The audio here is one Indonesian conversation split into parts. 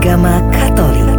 Agama Katolik.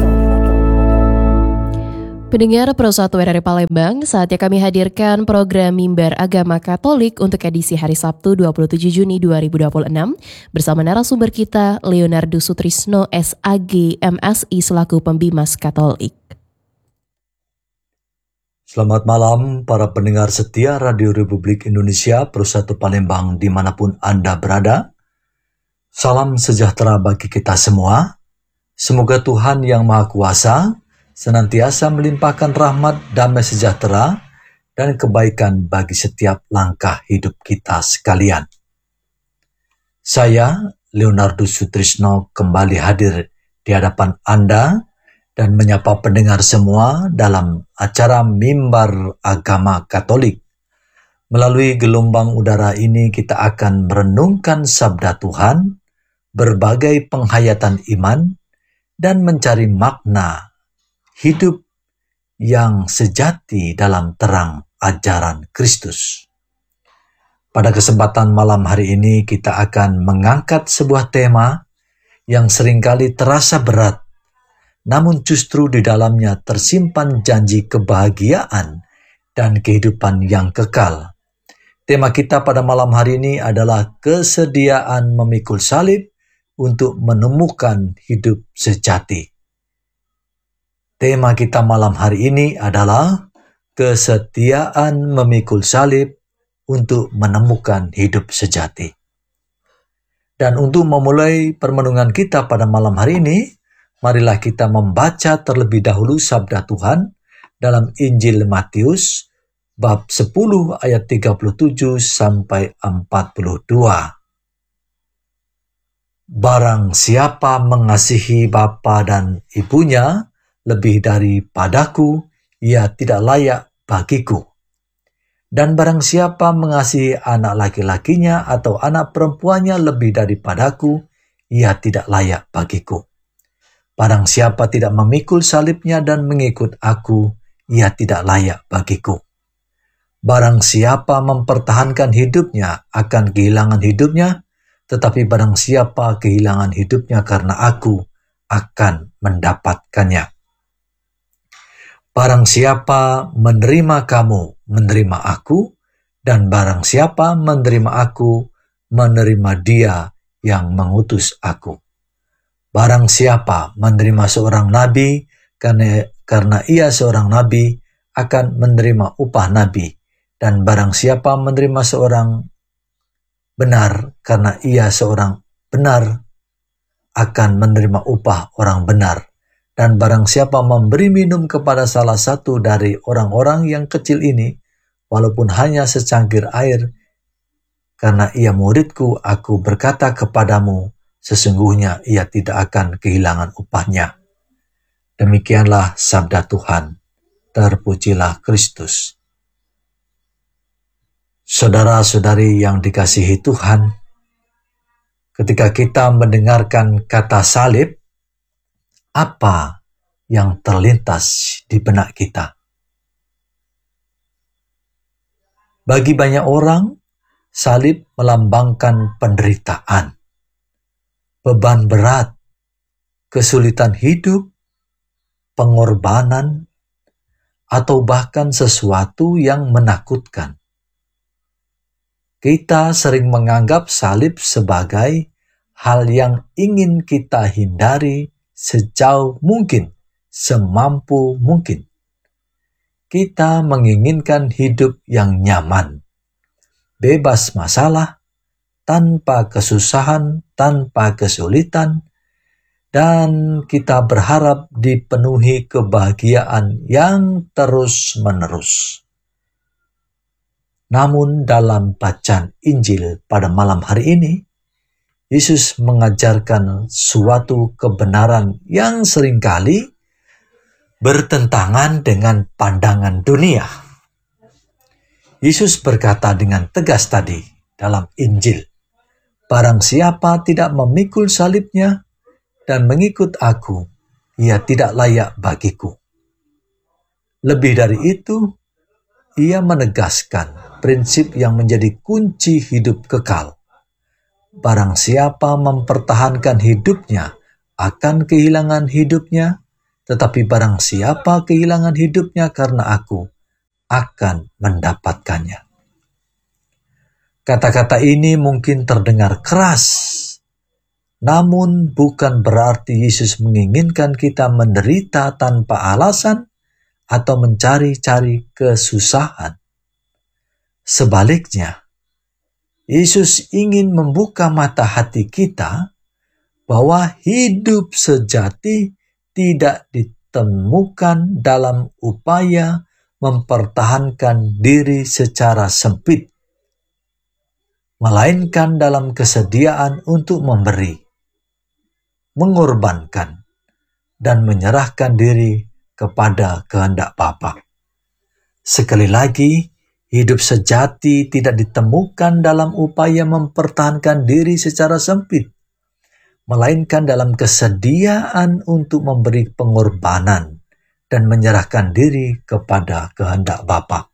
Pendengar Pro 1 RRI Palembang, saatnya kami hadirkan program Mimbar Agama Katolik untuk edisi hari Sabtu 27 Juni 2026 bersama narasumber kita Leonardo Sutrisno SAG MSI selaku Pembimas Katolik. Selamat malam para pendengar setia Radio Republik Indonesia Pro 1 Palembang dimanapun Anda berada. Salam sejahtera bagi kita semua. Semoga Tuhan yang Maha Kuasa senantiasa melimpahkan rahmat, damai sejahtera, dan kebaikan bagi setiap langkah hidup kita sekalian. Saya, Leonardo Sutrisno, kembali hadir di hadapan Anda dan menyapa pendengar semua dalam acara Mimbar Agama Katolik. Melalui gelombang udara ini kita akan merenungkan sabda Tuhan, berbagai penghayatan iman, dan mencari makna hidup yang sejati dalam terang ajaran Kristus. Pada kesempatan malam hari ini kita akan mengangkat sebuah tema yang seringkali terasa berat, namun justru di dalamnya tersimpan janji kebahagiaan dan kehidupan yang kekal. Tema kita pada malam hari ini adalah kesediaan memikul salib untuk menemukan hidup sejati. Tema kita malam hari ini adalah kesetiaan memikul salib untuk menemukan hidup sejati. Dan untuk memulai permenungan kita pada malam hari ini, marilah kita membaca terlebih dahulu sabda Tuhan dalam Injil Matius bab 10 ayat 37 sampai 42. Barang siapa mengasihi bapa dan ibunya lebih daripadaku, ia tidak layak bagiku. Dan barang siapa mengasihi anak laki-lakinya atau anak perempuannya lebih daripadaku, ia tidak layak bagiku. Barang siapa tidak memikul salibnya dan mengikut aku, ia tidak layak bagiku. Barang siapa mempertahankan hidupnya akan kehilangan hidupnya, tetapi barang siapa kehilangan hidupnya karena aku akan mendapatkannya. Barang siapa menerima kamu, menerima aku, dan barang siapa menerima aku, menerima dia yang mengutus aku. Barang siapa menerima seorang nabi, karena ia seorang nabi, akan menerima upah nabi. Dan barang siapa menerima seorang benar, karena ia seorang benar, akan menerima upah orang benar. Dan barang siapa memberi minum kepada salah satu dari orang-orang yang kecil ini, walaupun hanya secangkir air, karena ia muridku, aku berkata kepadamu, sesungguhnya ia tidak akan kehilangan upahnya. Demikianlah sabda Tuhan. Terpujilah Kristus. Saudara-saudari yang dikasihi Tuhan, ketika kita mendengarkan kata salib, apa yang terlintas di benak kita? Bagi banyak orang, salib melambangkan penderitaan, beban berat, kesulitan hidup, pengorbanan, atau bahkan sesuatu yang menakutkan. Kita sering menganggap salib sebagai hal yang ingin kita hindari sejauh mungkin, semampu mungkin. Kita menginginkan hidup yang nyaman, bebas masalah, tanpa kesusahan, tanpa kesulitan, dan kita berharap dipenuhi kebahagiaan yang terus-menerus. Namun dalam bacaan Injil pada malam hari ini, Yesus mengajarkan suatu kebenaran yang seringkali bertentangan dengan pandangan dunia. Yesus berkata dengan tegas tadi dalam Injil, barang siapa tidak memikul salibnya dan mengikut aku, ia tidak layak bagiku. Lebih dari itu, ia menegaskan prinsip yang menjadi kunci hidup kekal. Barang siapa mempertahankan hidupnya akan kehilangan hidupnya, tetapi barang siapa kehilangan hidupnya karena aku, akan mendapatkannya. Kata-kata ini mungkin terdengar keras, namun bukan berarti Yesus menginginkan kita menderita tanpa alasan atau mencari-cari kesusahan. Sebaliknya, Yesus ingin membuka mata hati kita bahwa hidup sejati tidak ditemukan dalam upaya mempertahankan diri secara sempit, melainkan dalam kesediaan untuk memberi, mengorbankan, dan menyerahkan diri kepada kehendak Bapa. Sekali lagi, hidup sejati tidak ditemukan dalam upaya mempertahankan diri secara sempit, melainkan dalam kesediaan untuk memberi pengorbanan dan menyerahkan diri kepada kehendak Bapa.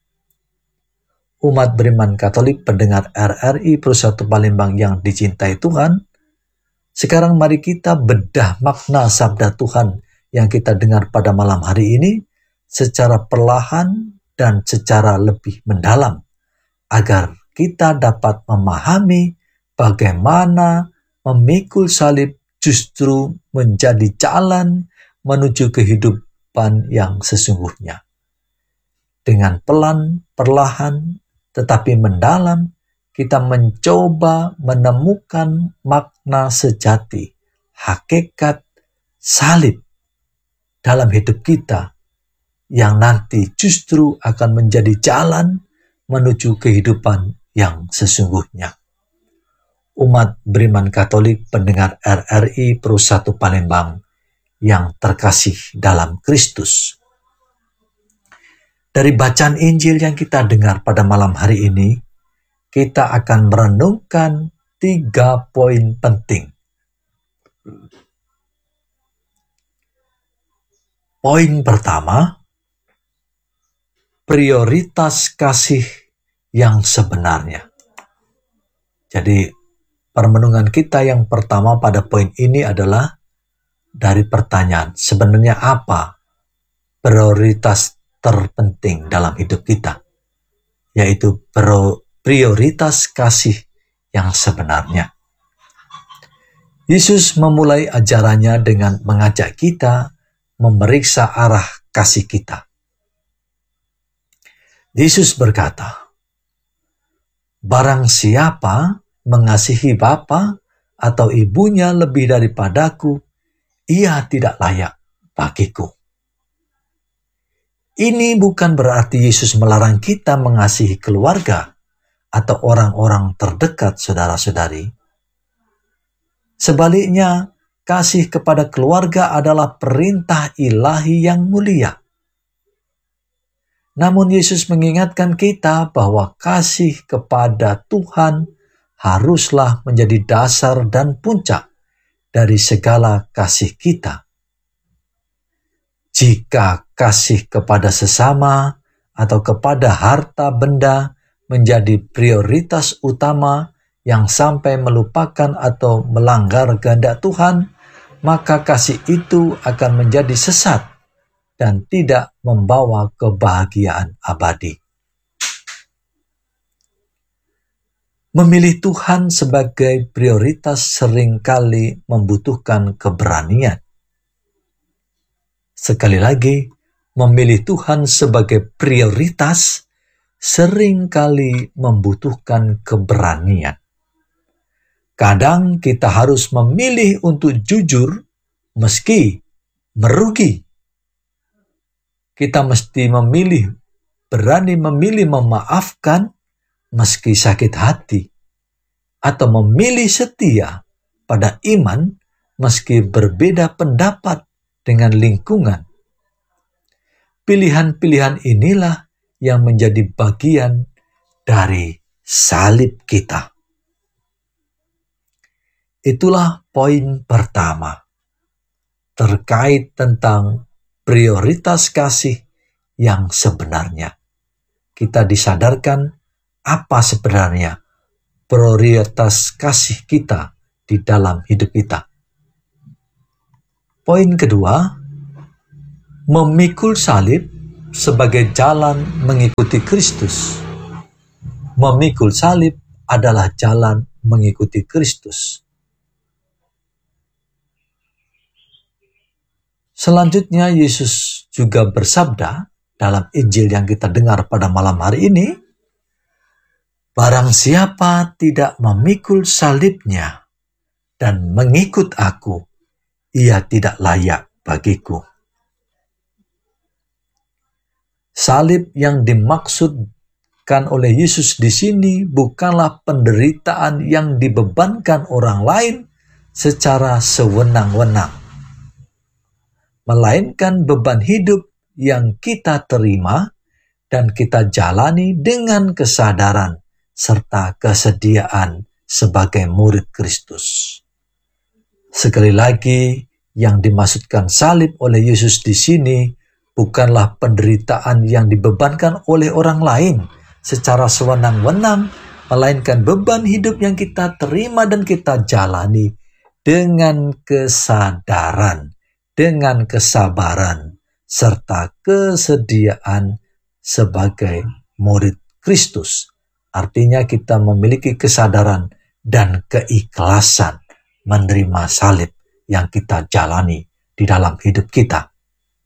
Umat beriman Katolik pendengar RRI Persatu Palembang yang dicintai Tuhan, sekarang mari kita bedah makna sabda Tuhan yang kita dengar pada malam hari ini secara perlahan dan secara lebih mendalam, agar kita dapat memahami bagaimana memikul salib justru menjadi jalan menuju kehidupan yang sesungguhnya. Dengan pelan, perlahan, tetapi mendalam, kita mencoba menemukan makna sejati, hakikat salib dalam hidup kita, yang nanti justru akan menjadi jalan menuju kehidupan yang sesungguhnya. Umat beriman Katolik pendengar RRI Persatu Palembang yang terkasih dalam Kristus. Dari bacaan Injil yang kita dengar pada malam hari ini, kita akan merenungkan 3 poin penting. Poin pertama, prioritas kasih yang sebenarnya. Jadi, permenungan kita yang pertama pada poin ini adalah dari pertanyaan, sebenarnya apa prioritas terpenting dalam hidup kita? Yaitu prioritas kasih yang sebenarnya. Yesus memulai ajarannya dengan mengajak kita memeriksa arah kasih kita. Yesus berkata, "Barang siapa mengasihi bapa atau ibunya lebih daripadaku, ia tidak layak bagiku." Ini bukan berarti Yesus melarang kita mengasihi keluarga atau orang-orang terdekat saudara-saudari. Sebaliknya, kasih kepada keluarga adalah perintah ilahi yang mulia. Namun Yesus mengingatkan kita bahwa kasih kepada Tuhan haruslah menjadi dasar dan puncak dari segala kasih kita. Jika kasih kepada sesama atau kepada harta benda menjadi prioritas utama yang sampai melupakan atau melanggar kehendak Tuhan, maka kasih itu akan menjadi sesat dan tidak membawa kebahagiaan abadi. Memilih Tuhan sebagai prioritas seringkali membutuhkan keberanian. Sekali lagi, memilih Tuhan sebagai prioritas seringkali membutuhkan keberanian. Kadang kita harus memilih untuk jujur meski merugi. Kita mesti berani memilih memaafkan meski sakit hati, atau memilih setia pada iman meski berbeda pendapat dengan lingkungan. Pilihan-pilihan inilah yang menjadi bagian dari salib kita. Itulah poin pertama terkait tentang prioritas kasih yang sebenarnya. Kita disadarkan apa sebenarnya prioritas kasih kita di dalam hidup kita. Poin kedua, memikul salib sebagai jalan mengikuti Kristus. Memikul salib adalah jalan mengikuti Kristus. Selanjutnya, Yesus juga bersabda dalam Injil yang kita dengar pada malam hari ini, "Barang siapa tidak memikul salibnya dan mengikut aku, ia tidak layak bagiku." Salib yang dimaksudkan oleh Yesus di sini bukanlah penderitaan yang dibebankan orang lain secara sewenang-wenang, melainkan beban hidup yang kita terima dan kita jalani dengan kesadaran serta kesediaan sebagai murid Kristus. Sekali lagi, yang dimaksudkan salib oleh Yesus di sini bukanlah penderitaan yang dibebankan oleh orang lain secara sewenang-wenang, melainkan beban hidup yang kita terima dan kita jalani dengan kesadaran, dengan kesabaran, serta kesediaan sebagai murid Kristus. Artinya kita memiliki kesadaran dan keikhlasan menerima salib yang kita jalani di dalam hidup kita.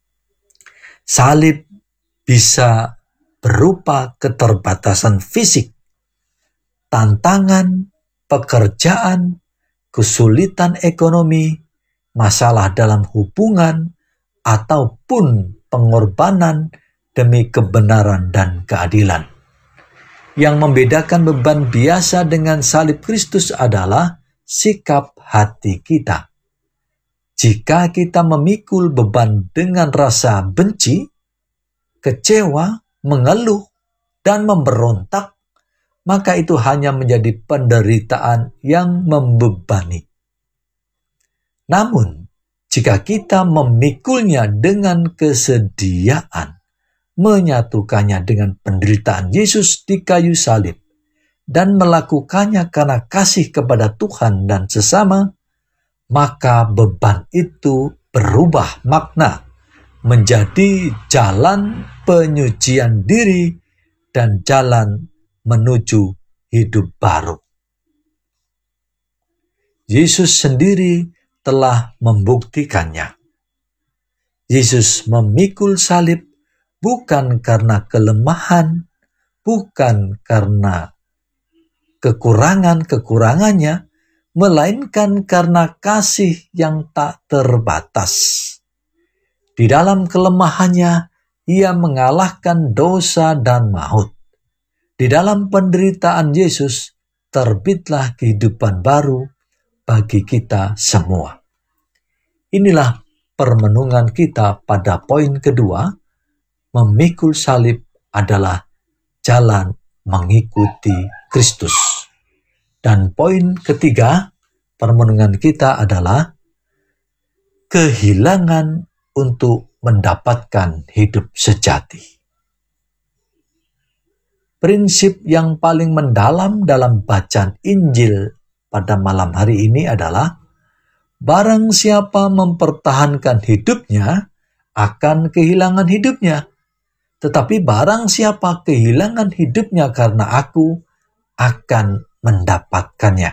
Salib bisa berupa keterbatasan fisik, tantangan, pekerjaan, kesulitan ekonomi, masalah dalam hubungan, ataupun pengorbanan demi kebenaran dan keadilan. Yang membedakan beban biasa dengan salib Kristus adalah sikap hati kita. Jika kita memikul beban dengan rasa benci, kecewa, mengeluh, dan memberontak, maka itu hanya menjadi penderitaan yang membebani. Namun, jika kita memikulnya dengan kesediaan, menyatukannya dengan penderitaan Yesus di kayu salib, dan melakukannya karena kasih kepada Tuhan dan sesama, maka beban itu berubah makna menjadi jalan penyucian diri dan jalan menuju hidup baru. Yesus sendiri telah membuktikannya. Yesus memikul salib bukan karena kelemahan, bukan karena kekurangan-kekurangannya, melainkan karena kasih yang tak terbatas. Di dalam kelemahannya, ia mengalahkan dosa dan maut. Di dalam penderitaan Yesus, terbitlah kehidupan baru bagi kita semua. Inilah permenungan kita pada poin kedua, memikul salib adalah jalan mengikuti Kristus. Dan poin ketiga, permenungan kita adalah kehilangan untuk mendapatkan hidup sejati. Prinsip yang paling mendalam dalam bacaan Injil pada malam hari ini adalah barang siapa mempertahankan hidupnya akan kehilangan hidupnya. Tetapi barang siapa kehilangan hidupnya karena aku akan mendapatkannya.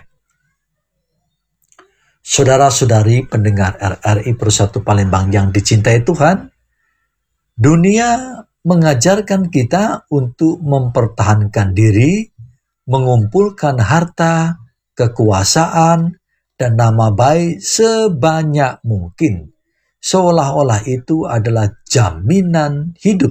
Saudara-saudari pendengar RRI Persatu Palembang yang dicintai Tuhan, dunia mengajarkan kita untuk mempertahankan diri, mengumpulkan harta, kekuasaan, dan nama baik sebanyak mungkin, seolah-olah itu adalah jaminan hidup.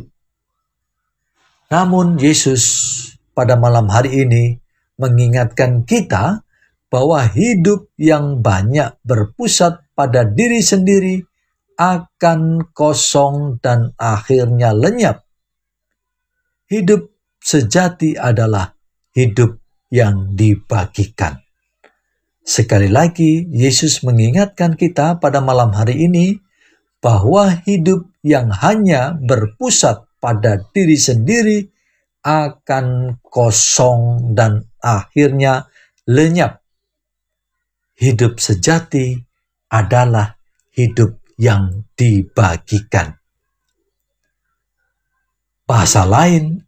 Namun Yesus pada malam hari ini mengingatkan kita bahwa hidup yang banyak berpusat pada diri sendiri akan kosong dan akhirnya lenyap. Hidup sejati adalah hidup yang dibagikan. Sekali lagi, Yesus mengingatkan kita pada malam hari ini bahwa hidup yang hanya berpusat pada diri sendiri akan kosong dan akhirnya lenyap. Hidup sejati adalah hidup yang dibagikan. Bahasa lain